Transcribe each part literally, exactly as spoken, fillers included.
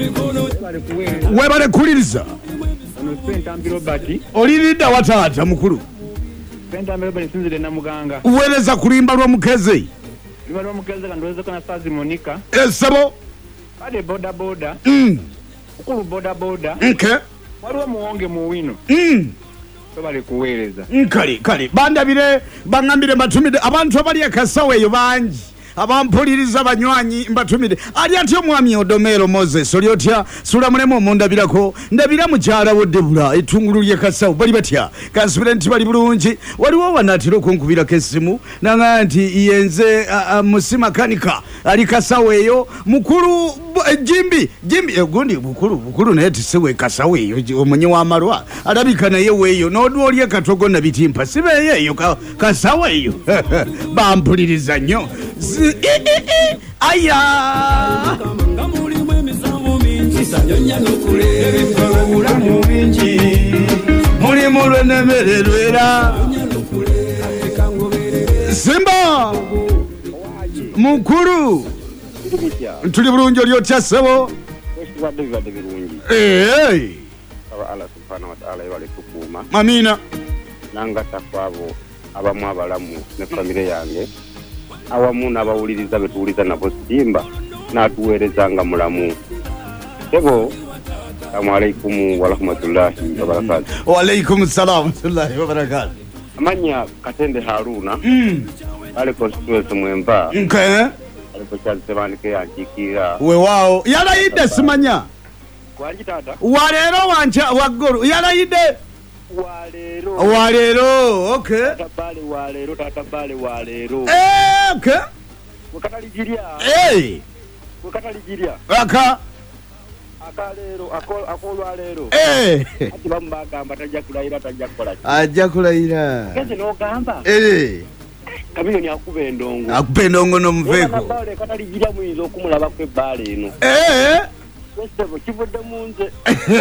webale kuliriza olirida watata mukulu uweleza kulimba lwa mukeze esabo ade boda boda mm ukulu boda boda okay waliwo muwonge mu wino mm tobale kuweereza nkali kali bandabire bangambire batumide abantu abali akasawe eyo bangi abampuliriza banywanyi mbatumide ali atyo mwami Odomero Moses oli otya sula mulemo mundabirako ndabira mukyala wo Debula etungulu lye kasawo bali batya kasubire nti bali bulungi waliwo wanatiro kunkubira kesimu nanga nti yenze musima kanika ali kasawo eyo mukulu jimbi jimbi egundi bukulu bukulu naye tisewe kasawo eyo omunye wa marwa alabika naye weyo nodwo olye katogo na bitimpa sibe eyo kasawo eyo bampuliriza nnyo aya muli mulwenemererwera Simba mukuru tuli bulungi oli otya ssebo eh Allah subhanahu wa ta'ala yale tukuma amina nanga takwabo abamu abalamu ne family yange awamu n'abawuliriza betuwuliza nabo Simba n'atuweerezanga mulamu ebo assalamu alaykum wa rahmatullahi wa barakatuh. Wa alaykum assalam wa rahmatullahi wa barakatuh. Amanya Katende Haruna mm ale constituency Mwemba okay ale ko chalsebanike yakikira we wao yalayide simanya kwanji tata walero wancha waguru yalayide walero walero okay tata bale walero tata bale walero eh okay wakatalijiria eh wakatalijiria aka akalero akol akolwa lero eh ati bambagamba tajja kulayira tajja kukola ajja kulayira keze no gamba eh kabino ni akuba endongo akuba endongo no mveko bale katalijiria muizo okumulaba kwe bale eno eh wesebo kivudde munze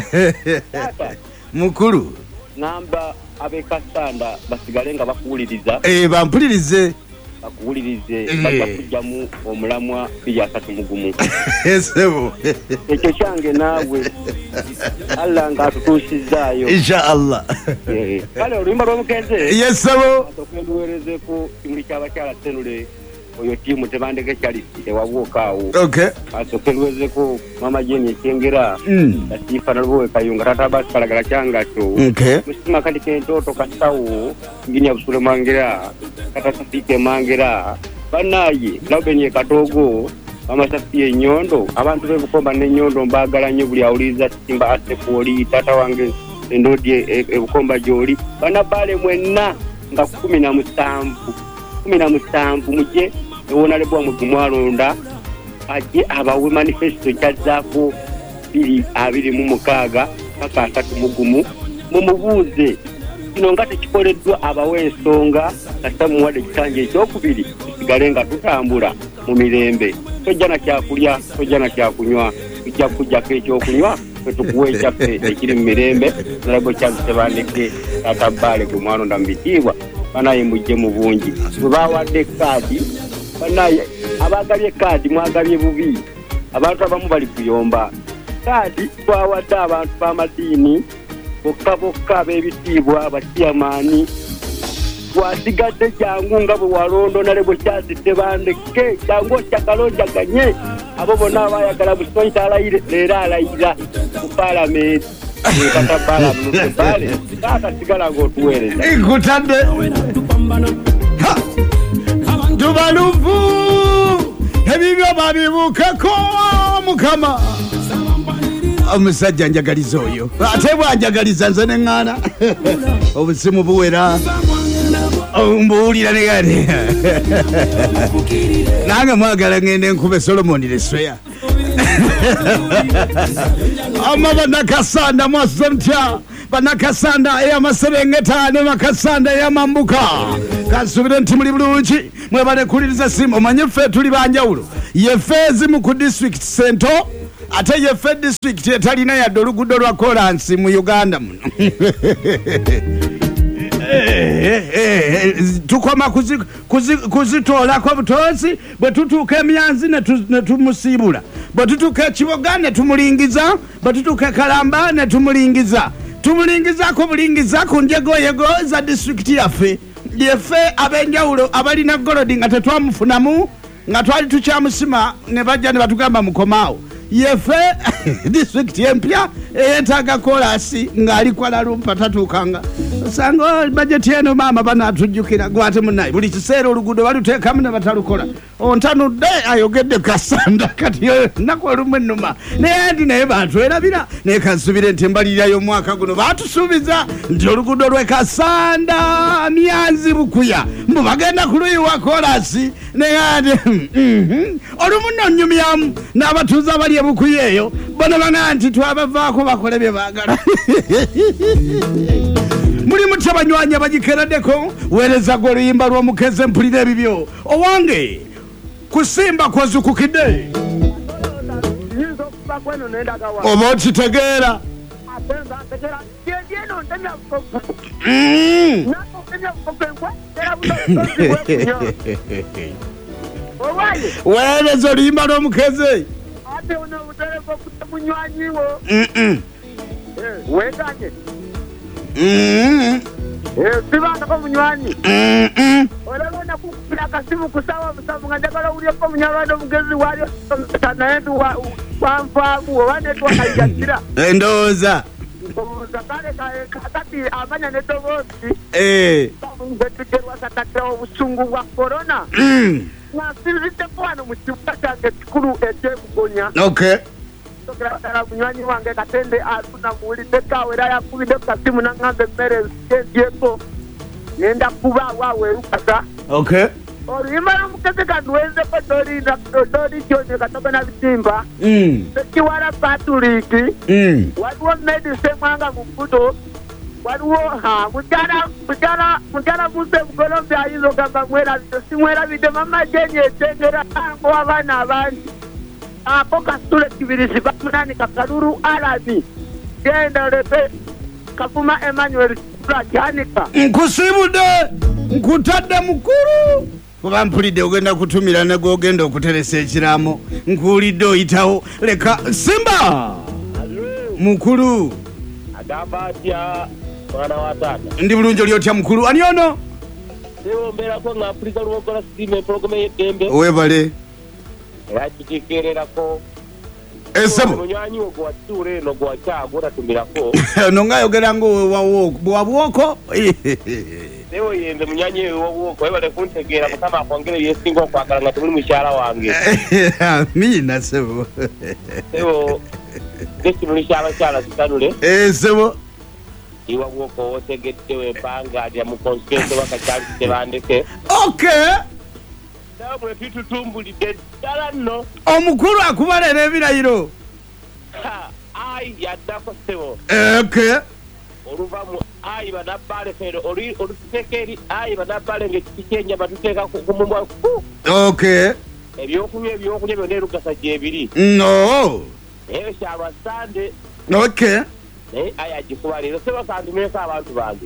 tata mukuru namba abekasanda basigale nga bakuwuliriza eh bampulirize bakuwulirize bakujjamu omulamwa biyasatu mugumu esebo ekyo kyange naawe Allah nga atutuusizaayo inshallah kale oluyimba lw'omukenze yesebo atokwenduweerezeko kimuli ky'abakyala Senule oyo tiimu tebandeke kyali tewabuukaawo okay atokwenduweerezeko mama Jeni Ekyengera mm Latifa Nalwowe Kayunga tata Basalagala Kyangato okay musima kati kentoto kasawo ngini abusule mangera kata safike mangera banaye nabeni katogo mama safiye nyondo abantu bebukomba ne nyondo mbagala nyo buli awuliza Simba ate poli tata wange endodie ebukomba joli bana bale mwenna nga kumi na musanvu kumi na musanvu muje ewona lebwa mu kumwalonda aje abawe manifesto kyazako biri abiri mu mukaga paka atatu mugumu mumubuuze kino nga tekikoleddwa abawensonga kata muwadde kitanje ekyokubiri kisigale nga tutambula mu mirembe tojja na kyakulya tojja na kyakunywa tujja kujjako ekyokunywa tetukuwa ekyaffe ekiri mu mirembe nalabo kyazitebandeke tata bbaale gwe mwalonda mu bitiibwa banaye mujje mu bungi bwe bawadde kaadi banaye abagabye kaadi mwagabye bubi abantu abamu bali kuyomba kaadi twawadde abantu b'amadiini bokka bokka ab'ebitiibwa abakiyamaani wasigadde jangu nga bwe walondo nale bwe kyazidde bandeke jangu okyakalonjaganye abo bonna abayagala busonyi talayire leero alayira mu paalamenti kata paalamenti baale taata sigala ng'otuweereza ikutadde tubaluvu ebibyo babibukeko mukama omusajja njagaliza oyo ate bwanjagaliza nze neŋŋaana obusimu buwera mbuwulira negane nange mwagala ngende nkube Solomoni Lesweya ama banakasanda mwasuza mutya banakasanda ey'amaserengeta ne makasanda ey'amambuka kansubire nti muli bulungi mwebale kuliriza simu omanye ffe tuli banjawulo yeffe ezimu ku district cento ate yeffe district etalina yadde oluguudo lwa kolansi mu Uganda muno tukoma kuzitolako butozi bwe tutuuka emyanzi ne tumusiibula bwe tutuuka ekiboga ne tumulingiza bwe tutuuka Kalamba ne tumulingiza tumulingizaako bulingiza ku njegoyego za disitulikiti yaffe yeffe ab'enjawulo abalina golodi nga tetwamufunamu nga twali tukyamusima ne bajja ne batugamba mukomaawo yeffe disitulikiti empya eyetaaga kolasi ng'ali Kuala Lumpur tatuukanga osanga bajeti eno maama banaatujjukira gwate munaye buli kiseera oluguudo baluteekamu ne batalukola ontanudde ayogedde Kasanda kati nnaku olumu ennuma naye ndi naye baatwerabira naye kansubire nti embalirirayo omwaka guno baatusuubiza nti oluguudo lw'e Kasanda Myanzi Bukuya mbu bagenda ku luyi wa kolasi naye ati olumu nno nnyumyamu n'abatuuze abali e Bukuya eyo bona bana nti twabavaako bakole bye baagala muri mutya banywanyi abagikereddeko weerezago oluyimba lw'omukeze mpulira ebibyo owange kusimba kwazukukidde oba okitegeera weereza oluyimba lw'omukeze Mm. Eh, sibana ko munywanyi. Mm. Olabona kukula kasimu kusawa musamu ngandakala uli ko munyalwado mugezi wali tanaendu wa kwamfamu wane to kayakira. Endoza. Ndoza kale kati amanya ne tobosi. Eh. Ngetugerwa sakata obusungu bwa corona. Mm. Na sirite kwano mukibuga cyange kikuru eje kugonya. Okay. Tokera munywanyi wange katende asuna muli tekawera yakubide kasimu nangambe mere ngendiyeko nenda kuba wawe rukasa. Okay. Oluyimba mukeze kadwenze ko dori na dori kyonye katoka na bitimba. Mm. Tekiwara patuliki. Mm. Waliwo medicine mwanga mukudo. Waliwo ha mujana mujana mujana muse mkolombe ayizo gamba mwera simwera bide mama jenye tengera tango abana abandi. Ako kasule kibirisi bamunani kakaluru alabi genda lepe kafuma Emmanuel Janika nkusibude nkutadde mukuru kuba mpulidde ogenda kutumira nego ogenda okuteresa ekiramo nkuwulidde oyitawo leka Simba mukuru agamba atya mwana wa taata ndi bulungi oli otya mukuru ani ono sewo mbeerako nga mpuliriza luwogola sitiima empologoma y'eddembe owebale era kikikeererako esebo munywanyi wo gwatuula eno gwakyago tatumirako ono ngaayogera ngaowabwoko sewo yenze munywanyi we wobwoko webale kuntegeera mukama akwongere byesinga okwagala nga temuli mukyala wange amina sebo sewo gekimuli kyabakyala kitanule esebo iwa bwoko wotegedde wempangalya mu konstituensi wakakyali kitebandeke okay namwe tututumbulidde ddala nno omukulu akubalera ebirayiro ayi yaddako sebo okay oluva mu ayi banabbale fero olututeeka eri ayi banabbale ng'ekiti ky'ennyama tuteeka ku mumwa okay ebyokunywa ebyokunywa byonna erugasa gyebiri no naye kyalwa sande okay naye ayi agikuba leero sebo kandimeeko abantu bange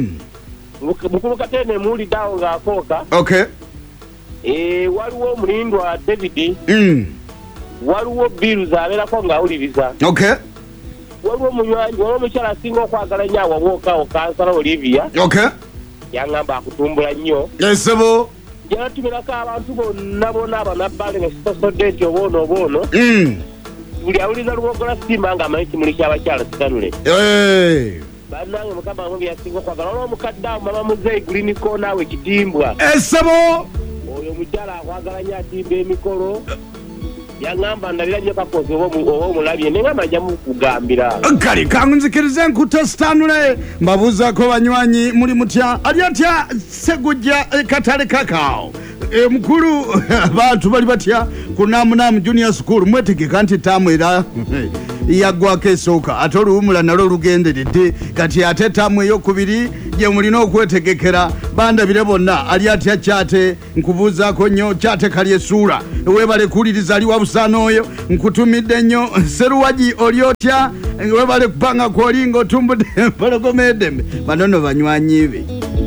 mukulu katene muwulidde awo ng'akooka okay Eh, waliwo omulindwa David. Mm. Waliwo Bills abeerako ng'awuliriza. Okay. Waliwo munywanyi, waliwo omukyala asinga okwagala nnyo awabwokawo kansala Olivia. Okay. Yangamba akutumbula nnyo. Esebo. Yanatumirako abantu bonna bonna abanabbale nga sitosodde nti oboono oboono. Mm. Buli awuliriza luwogola simba ng'amanyi kimuli ky'abakyala kitanule. Hey. Bannange mukama wange byasinga okwagala. Waliwo omukadde awo mama muzeeyi guliniko naawe kitimbwa. Esebo. Oyo mukyala akwagala nnyo atimba emikolo yaŋŋamba ndabira nnyo kakozi oba omulabye naye nga majja mukugambira kale kanzikirize nkutesitanule mbabuuzaako banywanyi muli mutya ali atya Segujja katale kakao e mukulu abantu bali batya ku Namunaamu Junior School mwetegeka nti taamu era yaggwako esooka ate oluwumula nalwo lugenderedde kati ate taamu ey'okubiri gye mulina okwetegekera bandabire bonna ali atya kyate nkubuuzaako nnyo kyate kali essuula weebale kuwuliriza ali wabusaana oyo nkutumidde nnyo Seruwagi oli otya weebale kupanga kwoli ng'otumbudde empologoma eddembe bano nno banywanyi be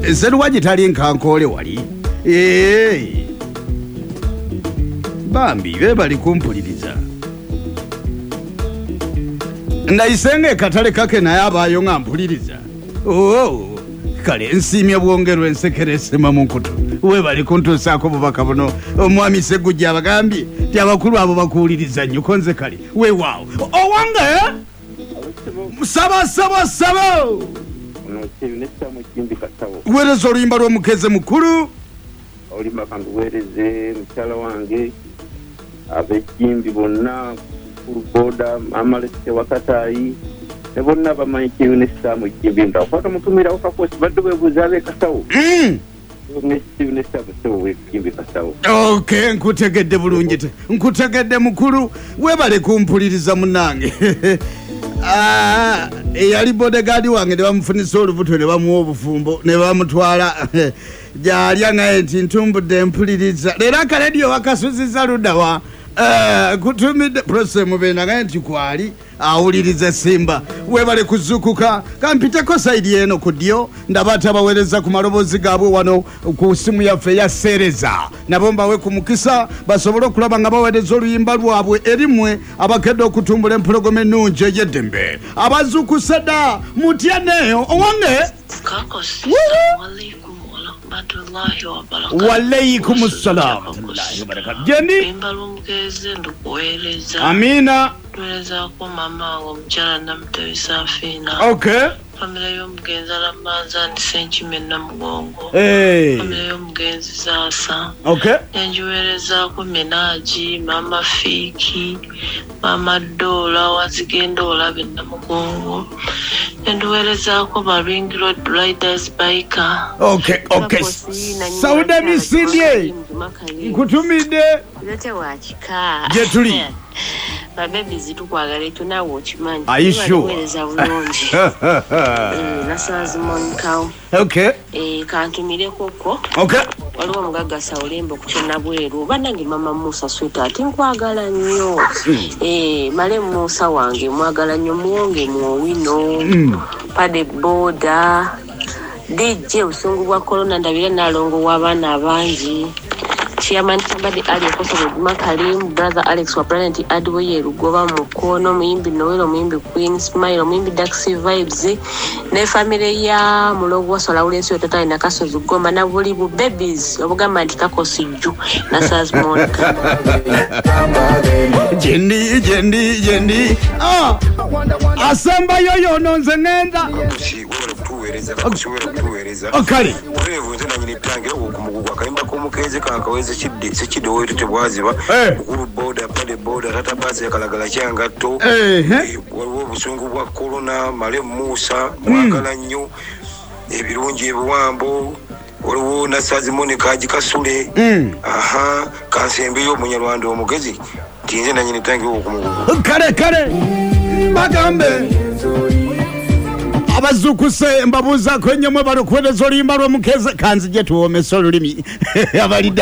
Seruwaji tali nkankole wali eh bambi be bali kumpuliriza ndayisenge katale kake naye abayo nga mpuliriza oh kale nsimye bwongerwe nsekerese mamunkutu we bali kuntusaako bubaka buno omwami Segujja abagambye ti abakulu abo bakuwuliriza nnyo konze kale we waawo owange saba saba saba wereza oluyimba lw'omukeze mukulu oluyimba kanduweereze mukyala wange ab'ejjimbi bonna kuboda amalese wakataayi ne bonna bamanyi kiunisita mu jjimbi ndakwata mutumirawo kakosi badde beebuuza ab'ekasawo okay nkutegedde bulungi nkutegedde mukulu webale kumpuliriza munange eyali bodegaadi wange ne bamufunisa olubuto ne bamuwa obufumbo ne bamutwala gyalya ngaye nti ntumbudde mpuliriza leero akaledio wakasuziza ludawa kutumidde prose mubenda ngaye nti kwali awuliriza Simba webale kuzukuka kampiteko saidi eno ku ddyo ndabata baweereza ku malobozi gaabwe wano ku simu yaffe ya Sereza nabo mbawe ku mukisa basobole okulaba nga baweereza oluyimba lwabwe erimwe abakedde okutumbula empologoma ennungi ey'eddembe abazukusa dda mutya neeyo owange Walaikum salam Jenny Amina Tuweza kwa mama wa mchana na mtewi safina. Okay. Familia y'omugenzi alamanza ndi Senchimene na Mugongo. Hey. Familia y'omugenzi sasa. Okay. Nenjuwereza kwa Menaji, mama Fiki, mama Dola, Wazigendola bina Mugongo. Nenjuwereza kwa Maring Road Riders Biker. Okay, okay. Sauda misindye. Nkutumide. Kulete wachika. Jetuli. Baby zitukwagala tunawo okimanyi ayishuweleza bulungi eh nasazi monkawo okay eh kantumire koko okay waliwo mugaga Saulembo kuchona bweru banange mama Musa sweta ati nkwagala nnyo eh male Musa wange mwagala nnyo muwonge muwino pade boda D J usungu bwa corona ndabire nalongo w'abana abangi Chairman somebody Ali Koso Makarim, brother Alex wa Planet Adwoye Rugoba Mukono, Muyimbi Noelo, Muyimbi Queen Smile, Muyimbi Daxi Vibes, ne family ya Mulogo Solawulensi Otata ina Kaso Zugoma na Bulibu Babies, obugamba nti takosijju na Sazmonica. Jendi jendi jendi ah asamba yoyo nonze ngenda okali wevuze na nyini tange okumugwa kayimba ko mukeze kankaweze kidde sekido wetu tebwaziba ukuru boda pale boda tata base yakalagala kyangatto eh waliwo busungu bwa corona male Musa mwagala nnyo ebirungi ebiwambo waliwo na Sazmonica ajikasule aha kansembe yo munyarwanda omugezi tinze na nyini tange okumugwa kale kale bagambe abazukuse mbabuza kwenye mwe baro kweleza oluyimba lw'omukeze kanzije tuwomesa olulimi abalidde